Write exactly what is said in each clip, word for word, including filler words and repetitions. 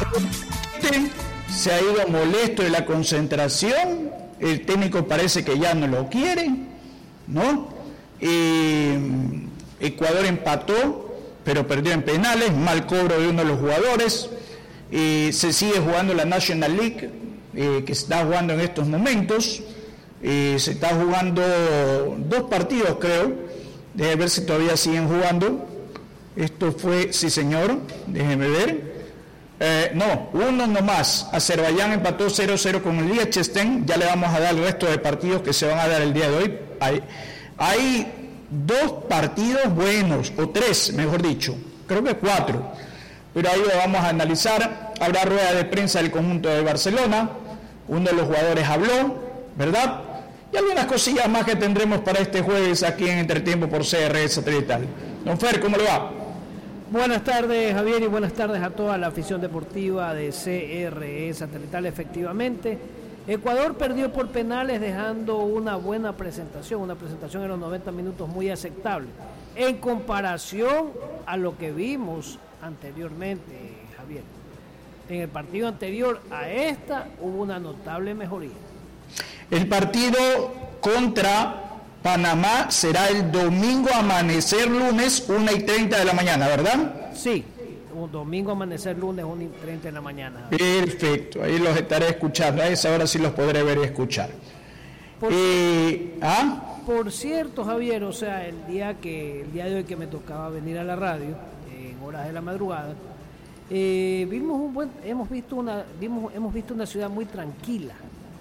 Se ha ido molesto de la concentración, el técnico parece que ya no lo quiere, ¿no? Eh, Ecuador empató, pero perdió en penales, mal cobro de uno de los jugadores. Eh, se sigue jugando la National League, eh, que se está jugando en estos momentos. Eh, se está jugando dos partidos, creo. Déjenme ver si todavía siguen jugando. Esto fue, sí señor, déjenme ver. Eh, no, uno nomás. Azerbaiyán empató cero cero con el Liechtenstein. Ya le vamos a dar el resto de partidos que se van a dar el día de hoy. Hay, hay dos partidos buenos, o tres, mejor dicho. Creo que cuatro. Pero ahí lo vamos a analizar. Habrá rueda de prensa del conjunto de Barcelona. Uno de los jugadores habló, ¿verdad? Y algunas cosillas más que tendremos para este jueves aquí en Entretiempo por C R E Satelital. Don Fer, ¿cómo le va? Buenas tardes, Javier, y buenas tardes a toda la afición deportiva de C R E Satelital. Efectivamente, Ecuador perdió por penales dejando una buena presentación, una presentación en los noventa minutos muy aceptable. En comparación a lo que vimos anteriormente, Javier. En el partido anterior a esta hubo una notable mejoría. El partido contra Panamá será el domingo amanecer lunes, una y treinta de la mañana, ¿verdad? Sí, un domingo amanecer lunes, una y treinta de la mañana. Perfecto, ahí los estaré escuchando, a esa hora sí los podré ver y escuchar. Por, eh, ¿ah? por cierto, Javier, o sea, el día que el día de hoy que me tocaba venir a la radio, en horas de la madrugada, eh, vimos un buen, hemos visto una, vimos, hemos visto una ciudad muy tranquila,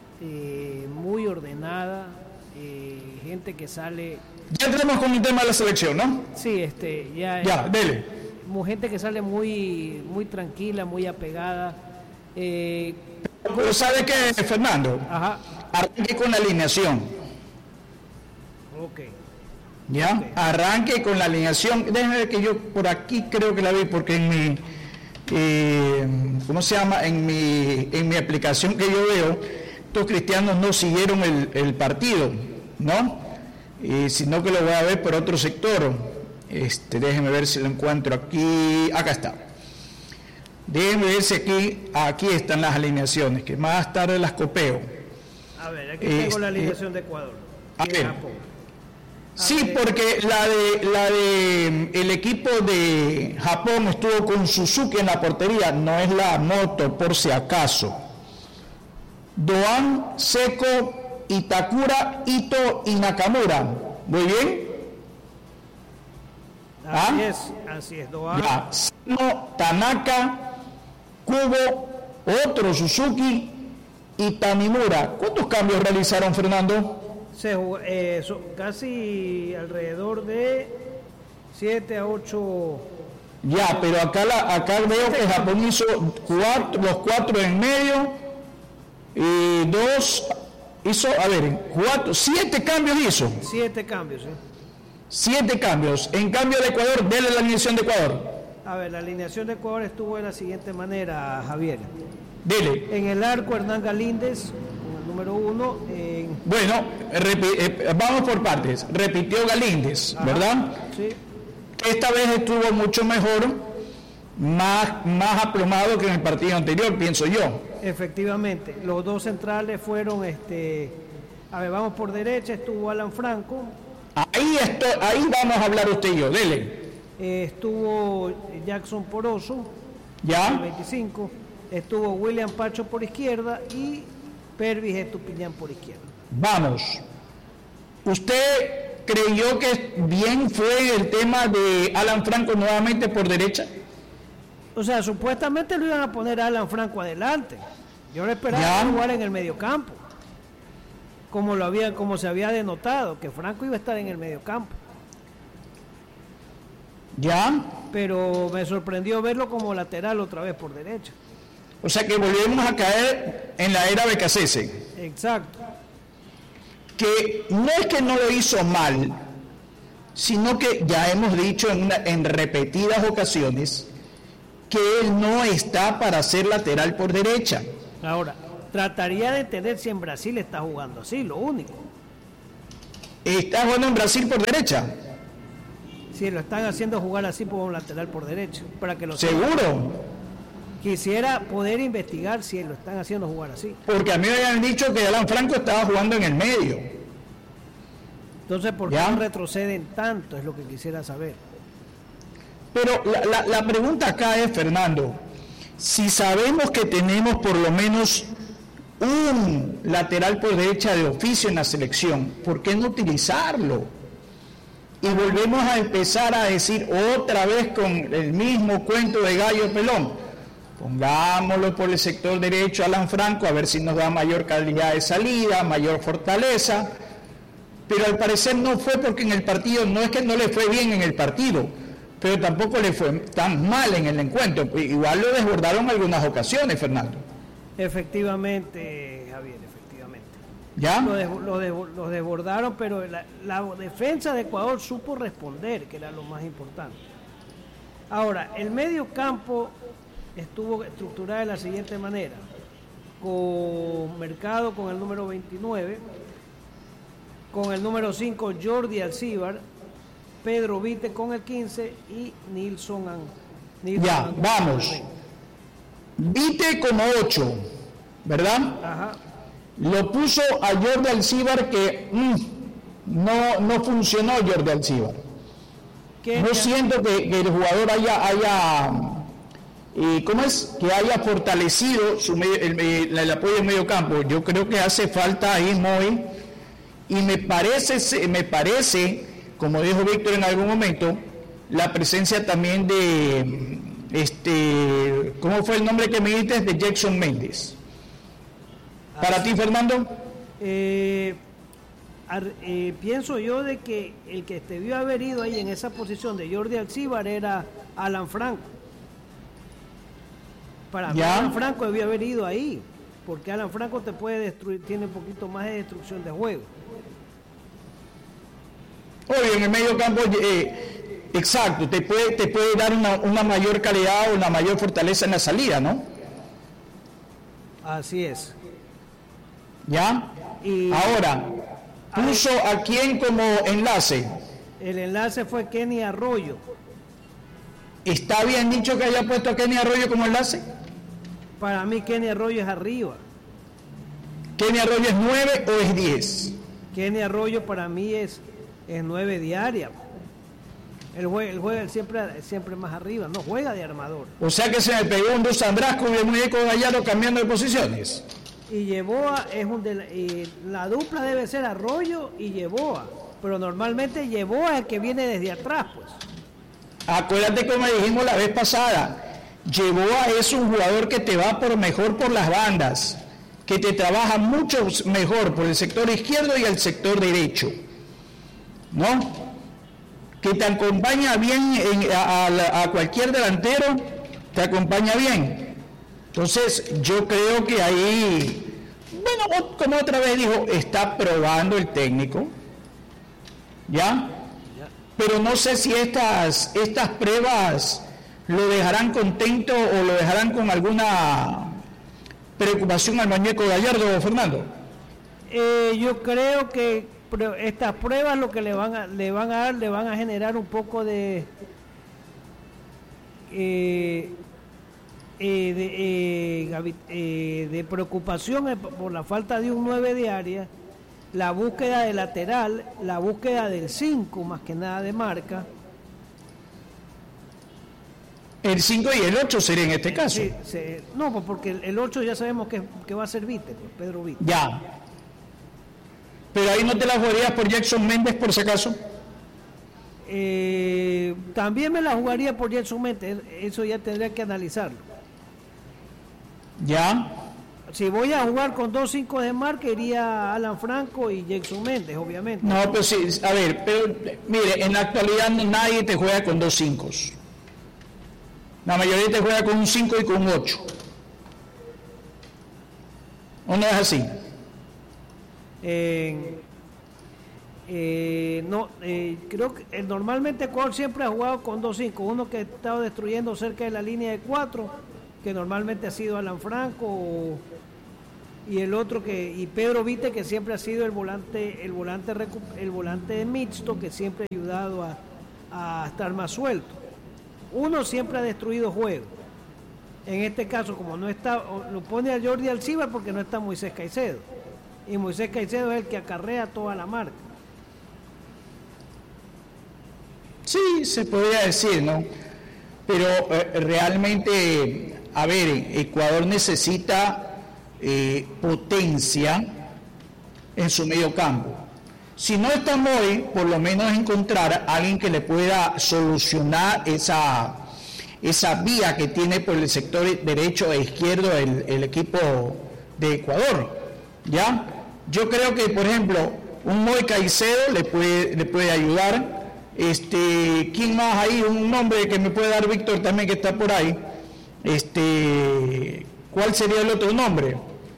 eh, muy ordenada. Eh, gente que sale. Ya entramos con el tema de la selección, ¿no? Sí, este, ya. Ya, dele. Gente que sale muy, muy tranquila, muy apegada. Eh, Pero ¿sabe qué, Fernando? Ajá. Arranque con la alineación. Ok. Ya, okay. Arranque con la alineación. Déjeme ver que yo por aquí creo que la vi porque en mi, eh, ¿cómo se llama? En mi, en mi aplicación que yo veo. Estos cristianos no siguieron el, el partido, ¿no? Eh, sino que lo voy a ver por otro sector. Este, déjenme ver si lo encuentro aquí. Acá está. Déjenme ver si aquí, aquí están las alineaciones, que más tarde las copeo. A ver, aquí tengo este, la alineación de Ecuador. A ver. A sí, ver. Porque la de, la de el equipo de Japón estuvo con Suzuki en la portería, no es la moto, por si acaso. Doan, Seco, Itakura, Ito y Nakamura. Muy bien. Así ¿Ah? es, así es, Doan. Ya. Sano, Tanaka, Kubo, otro Suzuki y Tanimura. ¿Cuántos cambios realizaron, Fernando? Se jugó, eh, so, casi alrededor de siete a ocho. Ya, pero acá, la, acá veo que Japón hizo cuatro, los cuatro en medio. Y dos, hizo, a ver, cuatro, siete cambios hizo. Siete cambios, sí. Siete cambios. En cambio de Ecuador, dele la alineación de Ecuador. A ver, la alineación de Ecuador estuvo de la siguiente manera, Javier. Dele. En el arco, Hernán Galíndez, el número uno. En... Bueno, repi- eh, vamos por partes. Repitió Galíndez, ajá, ¿verdad? Sí. Esta vez estuvo mucho mejor, más, más aplomado que en el partido anterior, pienso yo. Efectivamente, los dos centrales fueron, este, a ver, vamos por derecha, estuvo Alan Franco. Ahí estoy, ahí vamos a hablar usted y yo, dele. Eh, estuvo Jackson Poroso, ya. veinticinco, estuvo William Pacho por izquierda y Pervis Estupiñán por izquierda. Vamos. ¿Usted creyó que bien fue el tema de Alan Franco nuevamente por derecha? O sea, supuestamente lo iban a poner a Alan Franco adelante. Yo lo esperaba jugar en el mediocampo. Como lo había, como se había denotado, que Franco iba a estar en el mediocampo. Ya. Pero me sorprendió verlo como lateral otra vez por derecha. O sea que volvemos a caer en la era Becasese. Exacto. Que no es que no lo hizo mal, sino que ya hemos dicho en, una, en repetidas ocasiones que él no está para ser lateral por derecha. Ahora, trataría de entender si en Brasil está jugando así, lo único. ¿Está jugando en Brasil por derecha? Sí, lo están haciendo jugar así por un lateral por derecha, para que lo ¿Seguro? Quisiera poder investigar si lo están haciendo jugar así. Porque a mí me habían dicho que Alan Franco estaba jugando en el medio. Entonces, ¿por qué ¿Ya? no retroceden tanto? Es lo que quisiera saber. Pero la, la, la pregunta acá es, Fernando, si sabemos que tenemos por lo menos un lateral por derecha de oficio en la selección, ¿por qué no utilizarlo? Y volvemos a empezar a decir otra vez con el mismo cuento de gallo pelón. Pongámoslo por el sector derecho a Alan Franco, a ver si nos da mayor calidad de salida, mayor fortaleza. Pero al parecer no fue porque en el partido, no es que no le fue bien en el partido, pero tampoco le fue tan mal en el encuentro. Igual lo desbordaron en algunas ocasiones, Fernando. Efectivamente, Javier, efectivamente. ¿Ya? Lo, de, lo, de, lo desbordaron, pero la, la defensa de Ecuador supo responder, que era lo más importante. Ahora, el medio campo estuvo estructurado de la siguiente manera: con Mercado con el número veintinueve, con el número cinco Jordi Alcibar, Pedro Vite con el quince y Nilson An. Nilson ya, An vamos. Vite como ocho, ¿verdad? Ajá. Lo puso a Jordi Alcibar que mmm, no, no funcionó Jordi Alcibar. No siento que, que el jugador haya, haya eh, ¿cómo es? Que haya fortalecido su medio, el, el, el apoyo en medio campo. Yo creo que hace falta ahí muy, y me parece, me parece, como dijo Víctor en algún momento, la presencia también de este, ¿cómo fue el nombre que me dijiste? De Jackson Méndez. ¿Para Así, ti, Fernando? Eh, ar, eh, pienso yo de que el que debió haber ido ahí en esa posición de Jordi Alcibar era Alan Franco. Para mí Alan Franco debió haber ido ahí, porque Alan Franco te puede destruir, tiene un poquito más de destrucción de juego. Obvio, en el medio campo, eh, exacto, te puede, te puede dar una, una mayor calidad o una mayor fortaleza en la salida, ¿no? Así es. ¿Ya? Y ahora, puso a quién como enlace. El enlace fue Kenny Arroyo. ¿Está bien dicho que haya puesto a Kenny Arroyo como enlace? Para mí Kenny Arroyo es arriba. ¿Kenny Arroyo es nueve o es diez? Kenny Arroyo para mí es, es nueve diaria. Él juega, él juega siempre, siempre más arriba, no juega de armador. O sea que se me pegó un dos Andrasco y el muñeco Gallardo cambiando de posiciones. Y Yeboa es un de la, y la dupla debe ser Arroyo y Yeboa, pero normalmente Yeboa es el que viene desde atrás, pues. Acuérdate como dijimos la vez pasada, Yeboa es un jugador que te va por mejor por las bandas, que te trabaja mucho mejor por el sector izquierdo y el sector derecho, ¿no? Que te acompaña bien en, a, a, a cualquier delantero, te acompaña bien. Entonces yo creo que ahí, bueno, como otra vez dijo, está probando el técnico, ¿ya? Pero no sé si estas, estas pruebas lo dejarán contento o lo dejarán con alguna preocupación al muñeco Gallardo, Fernando. Eh, yo creo que estas pruebas lo que le van a, le van a dar, le van a generar un poco de... Eh, Eh, de, eh, eh, de preocupación por la falta de un nueve de área, la búsqueda de lateral, la búsqueda del cinco, más que nada de marca. El cinco y el ocho sería en este caso. Sí, sí, no, pues porque el ocho ya sabemos que, que va a ser Vite, pues, Pedro Vite. Ya. Pero ahí no te la jugarías por Jackson Méndez, por si acaso. Eh, también me la jugaría por Jackson Méndez, eso ya tendría que analizarlo. Ya. Si voy a jugar con dos cinco de marca, iría Alan Franco y Jackson Méndez, obviamente. No, pues sí, a ver, pero mire, en la actualidad nadie te juega con dos cinco. La mayoría te juega con un cinco y con un ocho. ¿O no es así? Eh, eh, no, eh, creo que eh, normalmente Ecuador siempre ha jugado con dos cinco, uno que ha estado destruyendo cerca de la línea de cuatro, que normalmente ha sido Alan Franco, o, y el otro que y Pedro Vite, que siempre ha sido el volante el volante el volante mixto, que siempre ha ayudado a, a estar más suelto. Uno siempre ha destruido juego. En este caso, como no está, lo pone a Jordi Alcibar porque no está Moisés Caicedo. Y Moisés Caicedo es el que acarrea toda la marca. Sí, se podría decir, ¿no? Pero eh, realmente, a ver, Ecuador necesita eh, potencia en su medio campo. Si no está Moy, por lo menos encontrar a alguien que le pueda solucionar esa, esa vía que tiene por el sector derecho e izquierdo el, el equipo de Ecuador, ¿ya? Yo creo que, por ejemplo, un Moy Caicedo le puede, le puede ayudar. Este, ¿quién más ahí? Un nombre que me puede dar Víctor también, que está por ahí. Este, ¿cuál sería el otro nombre?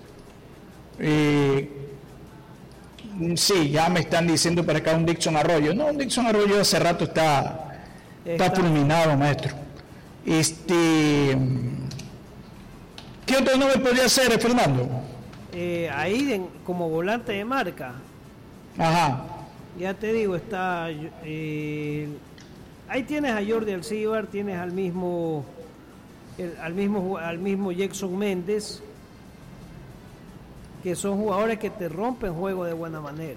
Eh, sí, ya me están diciendo para acá un Dixon Arroyo. No, un Dixon Arroyo hace rato está, está, está fulminado, maestro. Este, ¿qué otro nombre podría ser, Fernando? Eh, ahí en, como volante de marca. Ajá. Ya te digo, está eh, ahí tienes a Jordi Alcibar, tienes al mismo el, al mismo al mismo Jackson Méndez, que son jugadores que te rompen juego de buena manera.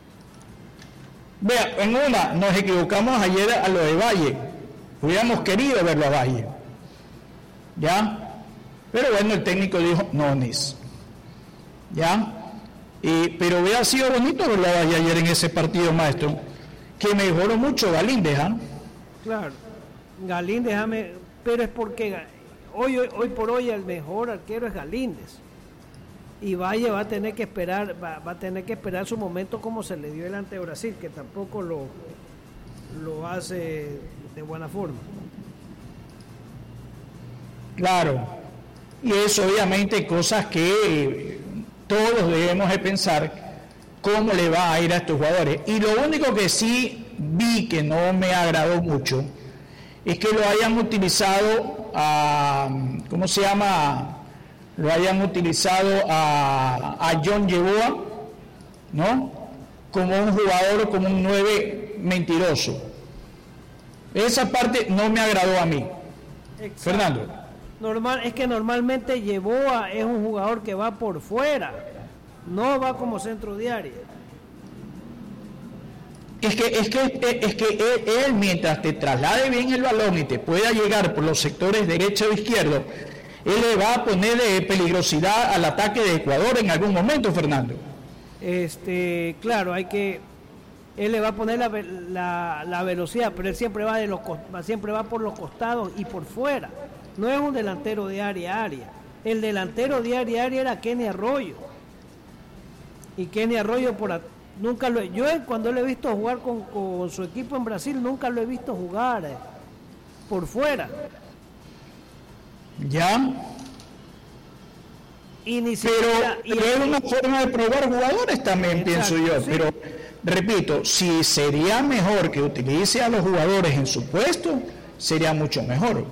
Vea, en una nos equivocamos ayer a lo de Valle, hubiéramos querido verlo a Valle, ¿ya? Pero bueno, el técnico dijo no, Nis, ¿ya? Eh, pero hubiera sido bonito verlo ayer en ese partido, maestro, que mejoró mucho Galíndez, ¿ah? ¿eh? Claro, Galíndez, pero es porque hoy, hoy, hoy por hoy el mejor arquero es Galíndez. Y Valle va a tener que esperar, va, va a tener que esperar su momento como se le dio el ante Brasil, que tampoco lo, lo hace de buena forma. Claro, y eso obviamente cosas que todos debemos de pensar cómo le va a ir a estos jugadores. Y lo único que sí vi que no me agradó mucho es que lo hayan utilizado a, ¿cómo se llama? Lo hayan utilizado a, a John Yeboah, ¿no? Como un jugador, como un nueve mentiroso. Esa parte no me agradó a mí. Exacto. Fernando. Normal, es que normalmente Yeboah es un jugador que va por fuera, no va como centro de área. Es que, es que, es que él, él, mientras te traslade bien el balón y te pueda llegar por los sectores derecho e izquierdo, él le va a poner eh, peligrosidad al ataque de Ecuador en algún momento, Fernando. Este, claro, hay que, él le va a poner la, la, la velocidad, pero él siempre va de los, siempre va por los costados y por fuera. No es un delantero de área a área. El delantero de área a área era Kenny Arroyo. Y Kenny Arroyo por a, nunca lo yo cuando lo he visto jugar con, con su equipo en Brasil nunca lo he visto jugar eh, por fuera. Ya. Y ni siquiera, pero, pero es una forma de probar jugadores también, exacto, pienso yo. Sí. Pero repito, si sería mejor que utilice a los jugadores en su puesto, sería mucho mejor.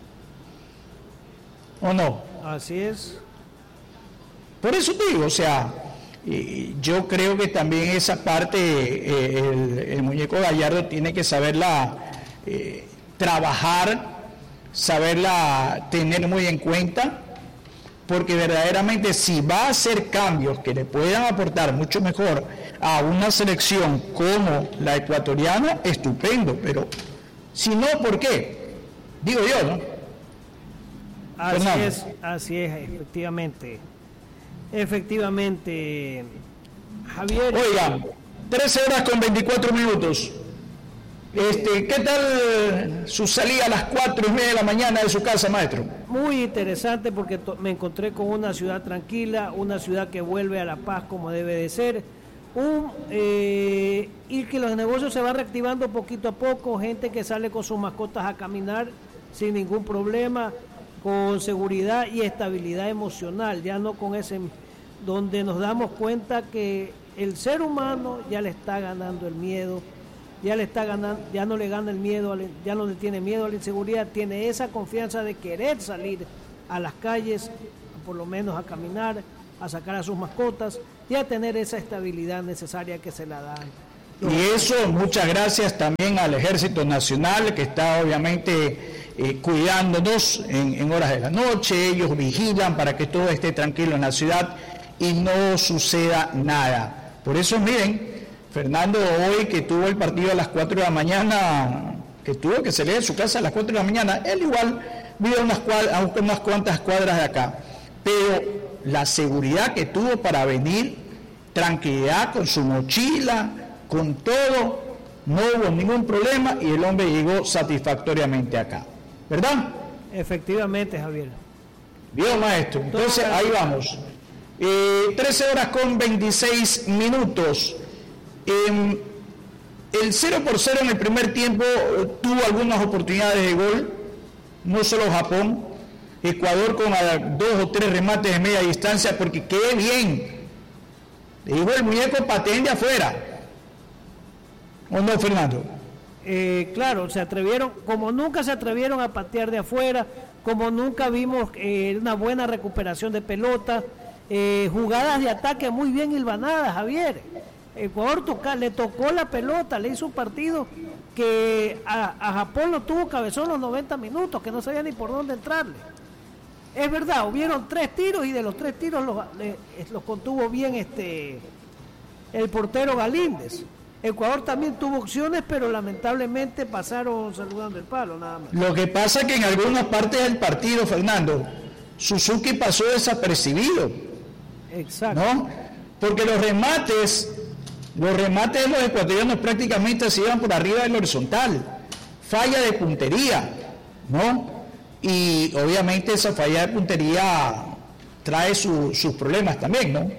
¿O no? Así es. Por eso te digo, o sea, eh, yo creo que también esa parte, eh, el, el muñeco Gallardo tiene que saberla eh, trabajar, saberla tener muy en cuenta, porque verdaderamente si va a hacer cambios que le puedan aportar mucho mejor a una selección como la ecuatoriana, estupendo, pero si no, ¿por qué? Digo yo, ¿no? Así Fernando. es, así es, efectivamente. Efectivamente, Javier. Oiga, trece horas con veinticuatro minutos. Este, ¿qué tal su salida a las cuatro y media de la mañana de su casa, maestro? Muy interesante porque me encontré con una ciudad tranquila, una ciudad que vuelve a la paz como debe de ser, un, eh, y que los negocios se van reactivando poquito a poco, gente que sale con sus mascotas a caminar sin ningún problema, con seguridad y estabilidad emocional, ya no con ese, donde nos damos cuenta que el ser humano ya le está ganando el miedo, ya le está ganando, ya no le gana el miedo, ya no le tiene miedo a la inseguridad, tiene esa confianza de querer salir a las calles, por lo menos a caminar, a sacar a sus mascotas y a tener esa estabilidad necesaria que se la dan. Y eso, muchas gracias también al Ejército Nacional, que está obviamente eh, cuidándonos en, en horas de la noche, ellos vigilan para que todo esté tranquilo en la ciudad y no suceda nada. Por eso, miren, Fernando hoy que tuvo el partido a las cuatro de la mañana, que tuvo que salir de su casa a las cuatro de la mañana, él igual vive a unas, cuadras, a unas cuantas cuadras de acá, pero la seguridad que tuvo para venir, tranquilidad con su mochila, con todo, no hubo ningún problema y el hombre llegó satisfactoriamente acá, ¿verdad? Efectivamente, Javier. Bien, maestro, entonces ahí vamos. Eh, trece horas con veintiséis minutos. Eh, el cero por cero en el primer tiempo eh, tuvo algunas oportunidades de gol, no solo Japón, Ecuador con uh, dos o tres remates de media distancia, porque qué bien, le dijo el muñeco pateen de afuera, ¿o no, Fernando? Eh, claro, se atrevieron, como nunca se atrevieron a patear de afuera, como nunca vimos eh, una buena recuperación de pelota, eh, jugadas de ataque muy bien hilvanadas, Javier. Ecuador toca, le tocó la pelota, le hizo un partido que a, a Japón lo tuvo cabezón los noventa minutos, que no sabía ni por dónde entrarle. Es verdad, hubieron tres tiros y de los tres tiros los, eh, los contuvo bien este el portero Galíndez. Ecuador también tuvo opciones, pero lamentablemente pasaron saludando el palo, nada más. Lo que pasa es que en algunas partes del partido, Fernando, Suzuki pasó desapercibido. Exacto. ¿No? Porque los remates, los remates de los ecuatorianos prácticamente se iban por arriba del horizontal. Falla de puntería, ¿no? Y obviamente esa falla de puntería trae su, sus problemas también, ¿no?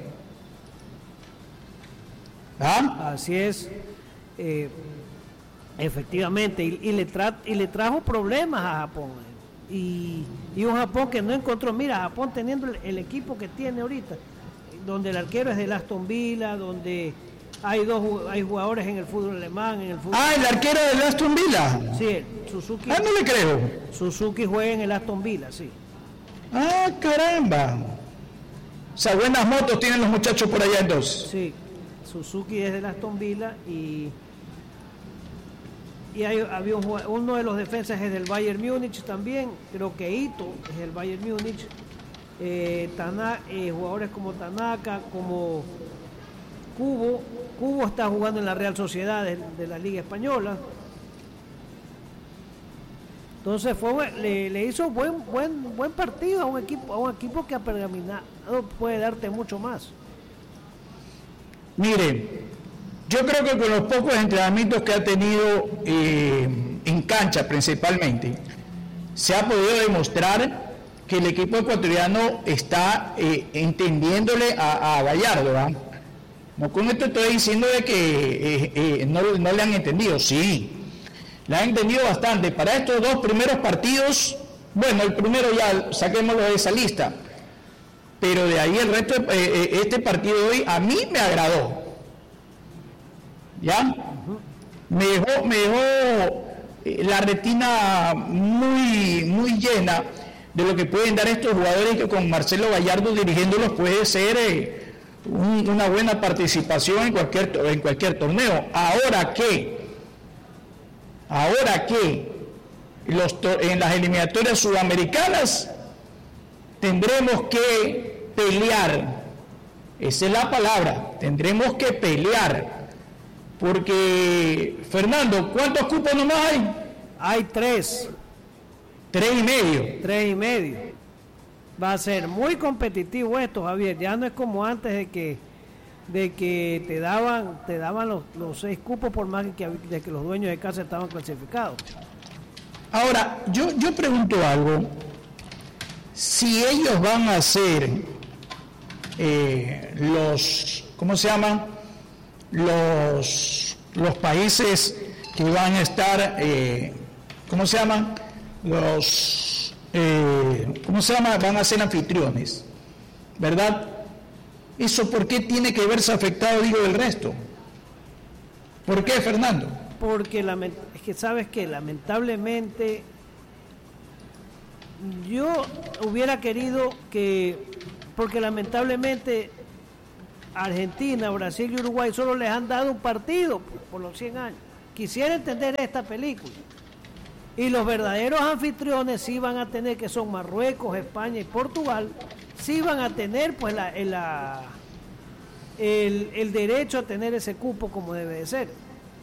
¿Ah? Así es, eh, efectivamente, y, y, le tra y le trajo problemas a Japón. Y, y un Japón que no encontró, mira, Japón teniendo el, el equipo que tiene ahorita, donde el arquero es del Aston Villa, donde hay dos hay jugadores en el fútbol alemán, en el fútbol... Ah, el arquero del Aston Villa. Sí, Suzuki. Ah, no le creo. Suzuki juega en el Aston Villa, sí. Ah, caramba. O sea, buenas motos tienen los muchachos por allá entonces. Sí, Suzuki es del Aston Villa y y hay, había un, uno de los defensas es del Bayern Múnich también, creo que Ito es del Bayern Múnich. Eh, Tana, eh, jugadores como Tanaka, como Cubo, Cubo está jugando en la Real Sociedad de, de la Liga Española. Entonces fue le, le hizo buen buen buen partido a un equipo a un equipo que ha pergaminado, puede darte mucho más. Mire, yo creo que con los pocos entrenamientos que ha tenido eh, en cancha principalmente, se ha podido demostrar que el equipo ecuatoriano está eh, entendiéndole a, a Gallardo, ¿verdad? No con esto estoy diciendo de que eh, eh, no, no le han entendido, sí, le han entendido bastante. Para estos dos primeros partidos, bueno, el primero ya saquémoslo de esa lista, pero de ahí el resto, eh, eh, este partido de hoy a mí me agradó, ¿ya? Me dejó, me dejó eh, la retina muy, muy llena de lo que pueden dar estos jugadores, que con Marcelo Gallardo dirigiéndolos puede ser eh, un, una buena participación en cualquier, en cualquier torneo. Ahora que, ahora que los, en las eliminatorias sudamericanas tendremos que pelear, esa es la palabra, tendremos que pelear, porque, Fernando, ¿cuántos cupos nomás hay? Hay tres. Tres y medio. Tres y medio. Va a ser muy competitivo esto, Javier. Ya no es como antes de que de que te daban te daban los, los seis cupos por más que, de que los dueños de casa estaban clasificados. Ahora, yo, yo pregunto algo. Si ellos van a ser eh, los, ¿cómo se llaman? Los, los países que van a estar, eh, ¿cómo se llaman? Los, eh, ¿cómo se llama? Van a ser anfitriones, ¿verdad? ¿Eso por qué tiene que verse afectado, digo, del resto? ¿Por qué, Fernando? Porque es que sabes que lamentablemente yo hubiera querido que, porque lamentablemente Argentina, Brasil y Uruguay solo les han dado un partido por, por los cien años. Quisiera entender esta película. Y los verdaderos anfitriones sí van a tener, que son Marruecos, España y Portugal, sí van a tener pues la, la, el, el derecho a tener ese cupo como debe de ser.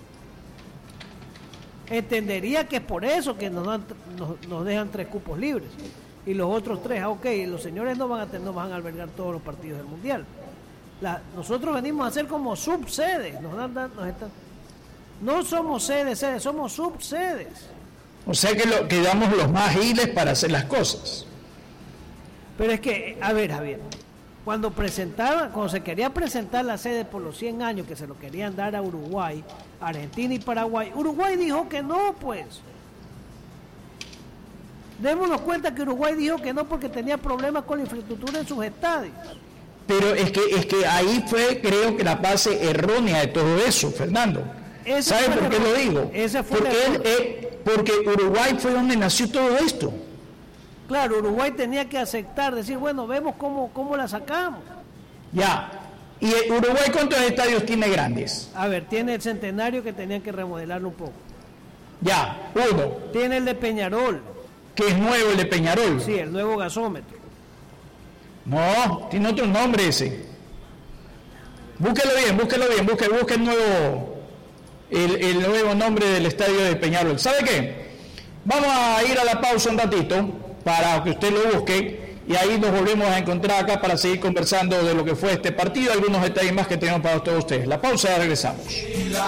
Entendería que es por eso que nos, dan, nos, nos dejan tres cupos libres. Y los otros tres, ah, ok, los señores no van a tener, no van a albergar todos los partidos del Mundial. La, nosotros venimos a ser como subsedes, nos dan, nos están, no somos sedes, sedes, somos subsedes. O sea que lo, quedamos los más ágiles para hacer las cosas. Pero es que, a ver, Javier, cuando presentaban, cuando se quería presentar la sede por los cien años, que se lo querían dar a Uruguay, Argentina y Paraguay, Uruguay dijo que no, pues. Démonos cuenta que Uruguay dijo que no porque tenía problemas con la infraestructura en sus estadios. Pero es que, es que ahí fue, creo que la base errónea de todo eso, Fernando. ¿Sabe por qué lo digo? Ese fue porque, él, él, porque Uruguay fue donde nació todo esto. Claro, Uruguay tenía que aceptar, decir, bueno, vemos cómo, cómo la sacamos. Ya. ¿Y Uruguay cuántos estadios tiene grandes? A ver, tiene el Centenario, que tenían que remodelarlo un poco. Ya, uno. Tiene el de Peñarol. Que es nuevo el de Peñarol. Sí, el nuevo gasómetro. No, tiene otro nombre ese. Búsquelo bien, búsquelo bien, busque, busque el nuevo, el, el nuevo nombre del estadio de Peñarol. ¿Sabe qué? Vamos a ir a la pausa un ratito para que usted lo busque y ahí nos volvemos a encontrar acá para seguir conversando de lo que fue este partido, algunos detalles más que tenemos para todos ustedes. La pausa, regresamos.